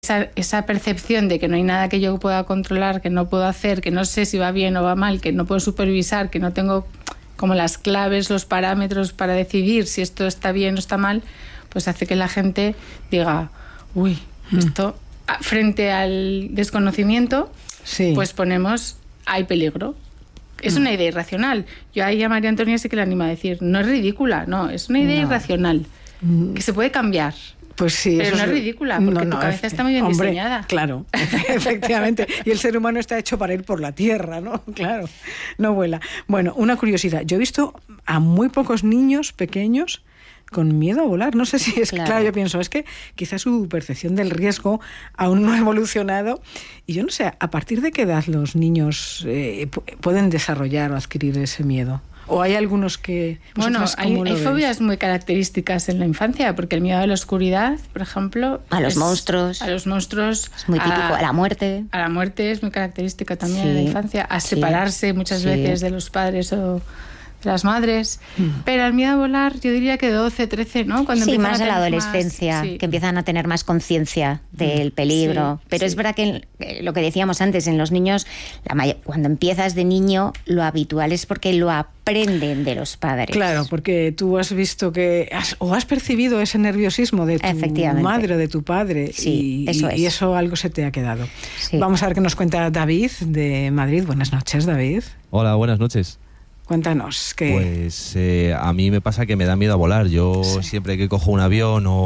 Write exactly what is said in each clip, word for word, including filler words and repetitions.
esa, esa percepción de que no hay nada que yo pueda controlar, que no puedo hacer, que no sé si va bien o va mal, que no puedo supervisar, que no tengo como las claves, los parámetros para decidir si esto está bien o está mal, pues hace que la gente diga, uy, mm. esto, frente al desconocimiento, sí. pues ponemos, hay peligro. Es mm. una idea irracional. Yo ahí a María Antonia sí que le animo a decir, no es ridícula, no, es una idea no. irracional, mm. que se puede cambiar. Pues sí, pero eso no es es ridícula, porque no, no, tu cabeza está muy bien hombre, diseñada. Claro, efectivamente. Y el ser humano está hecho para ir por la tierra, ¿no? Claro, no vuela. Bueno, una curiosidad. Yo he visto a muy pocos niños pequeños con miedo a volar. No sé si es claro. claro, yo pienso, es que quizás su percepción del riesgo aún no ha evolucionado. Y yo no sé, ¿a partir de qué edad los niños eh, pueden desarrollar o adquirir ese miedo? ¿O hay algunos que...? Bueno, hay, hay fobias muy características en la infancia, porque el miedo a la oscuridad, por ejemplo... A los es, monstruos. A los monstruos. Es muy típico. A, a la muerte. A la muerte es muy característica también sí, en la infancia. A separarse sí, muchas sí. veces de los padres o de las madres. Mm. Pero al miedo a volar, yo diría que doce, trece, ¿no? Cuando sí, más en la adolescencia, más, sí. que empiezan a tener más conciencia del peligro. Sí, Pero sí. es verdad que lo que decíamos antes, en los niños, la mayor, cuando empiezas de niño, lo habitual es porque lo aprenden de los padres. Claro, porque tú has visto que has, o has percibido ese nerviosismo de tu madre o de tu padre sí, y, eso y, es. y eso algo se te ha quedado. Sí. Vamos a ver qué nos cuenta David de Madrid. Buenas noches, David. Hola, buenas noches. Cuéntanos. ¿qué? Pues eh, a mí me pasa que me da miedo a volar. Yo sí. siempre que cojo un avión o,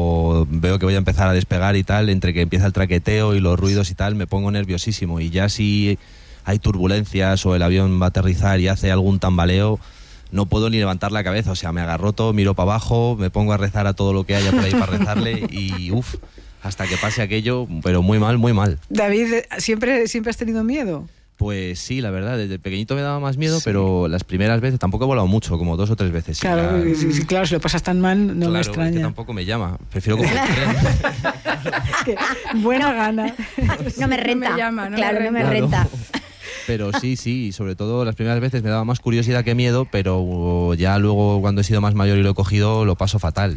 o veo que voy a empezar a despegar y tal, entre que empieza el traqueteo y los ruidos y tal, me pongo nerviosísimo. Y ya si hay turbulencias o el avión va a aterrizar y hace algún tambaleo, no puedo ni levantar la cabeza. O sea, me agarroto, miro para abajo, me pongo a rezar a todo lo que haya por ahí para rezarle y uff, hasta que pase aquello, pero muy mal, muy mal. David, ¿siempre, siempre has tenido miedo? Pues sí, la verdad, desde pequeñito me daba más miedo, sí. pero las primeras veces tampoco he volado mucho, como dos o tres veces. Claro, ya... sí, sí, claro, si lo pasas tan mal, no claro, me extraña. Es que tampoco me llama, prefiero coger el tren. Buena gana. No me renta, no me llama, no claro, me no me claro. renta. Pero sí, sí, sobre todo las primeras veces me daba más curiosidad que miedo, pero ya luego cuando he sido más mayor y lo he cogido, lo paso fatal.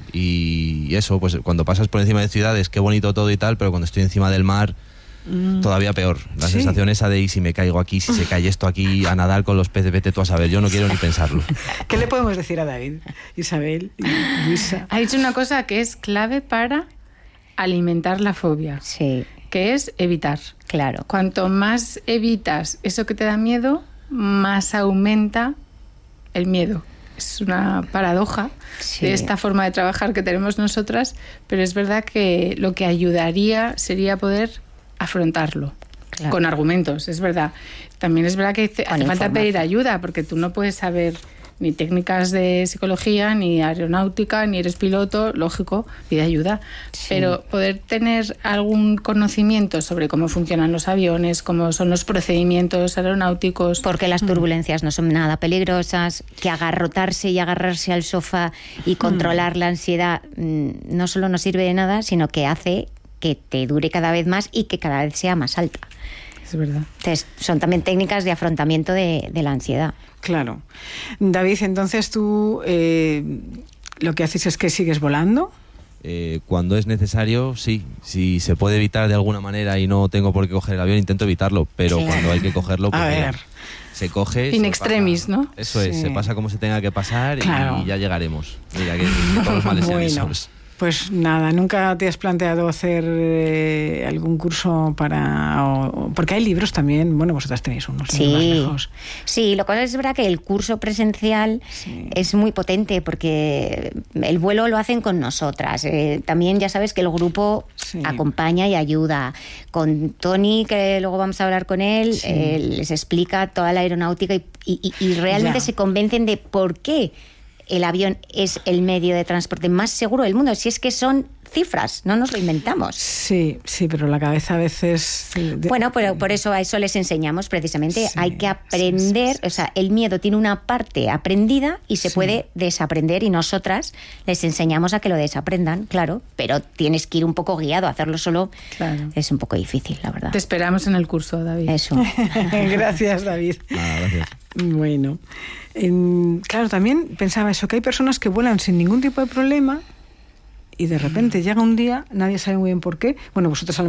Y eso, pues cuando pasas por encima de ciudades, qué bonito todo y tal, pero cuando estoy encima del mar... todavía peor, la ¿Sí? sensación esa de y si me caigo aquí, si se cae esto aquí, a nadar con los peces, vete tú a saber, yo no quiero ni pensarlo. ¿Qué le podemos decir a David, Isabel y Luisa? Ha dicho una cosa que es clave para alimentar la fobia, sí. que es evitar. Claro. Cuanto más evitas eso que te da miedo, más aumenta el miedo. Es una paradoja sí. de esta forma de trabajar que tenemos nosotras, pero es verdad que lo que ayudaría sería poder afrontarlo claro. con argumentos, es verdad. También es verdad que hace falta pedir ayuda, porque tú no puedes saber ni técnicas de psicología, ni aeronáutica, ni eres piloto, lógico, pide ayuda. Sí. Pero poder tener algún conocimiento sobre cómo funcionan los aviones, cómo son los procedimientos aeronáuticos. Porque las turbulencias mm. no son nada peligrosas, que agarrotarse y agarrarse al sofá y controlar mm. la ansiedad no solo no sirve de nada, sino que hace que te dure cada vez más y que cada vez sea más alta. Es verdad. Entonces, son también técnicas de afrontamiento de, de la ansiedad. Claro. David, entonces tú eh, lo que haces es que sigues volando. Eh, cuando es necesario, sí. Si se puede evitar de alguna manera y no tengo por qué coger el avión, intento evitarlo. Pero sí. cuando hay que cogerlo, pues a ver. Mira, se coge... In se extremis, pasa. ¿no? Eso es, sí. se pasa como se tenga que pasar claro. y ya llegaremos. Mira, que, que todos los males sean bueno. esos. Pues nada, ¿nunca te has planteado hacer eh, algún curso para...? O, porque hay libros también, bueno, vosotras tenéis unos sí. más lejos. Sí, lo cual es verdad que el curso presencial sí. es muy potente porque el vuelo lo hacen con nosotras. Eh, también ya sabes que el grupo sí. acompaña y ayuda. Con Tony, que luego vamos a hablar con él, sí. eh, les explica toda la aeronáutica y, y, y realmente ya. se convencen de por qué el avión es el medio de transporte más seguro del mundo. Si es que son cifras, no nos lo inventamos. Sí, sí, pero la cabeza a veces... De... Bueno, pero por eso a eso les enseñamos precisamente. Sí, hay que aprender, sí, sí, sí. o sea, el miedo tiene una parte aprendida y se sí. puede desaprender y nosotras les enseñamos a que lo desaprendan, claro, pero tienes que ir un poco guiado, hacerlo solo claro. es un poco difícil, la verdad. Te esperamos en el curso, David. Eso. Gracias, David. Ah, gracias. Bueno, eh, claro, también pensaba eso, que hay personas que vuelan sin ningún tipo de problema y de repente llega un día, nadie sabe muy bien por qué. Bueno, vosotros a lo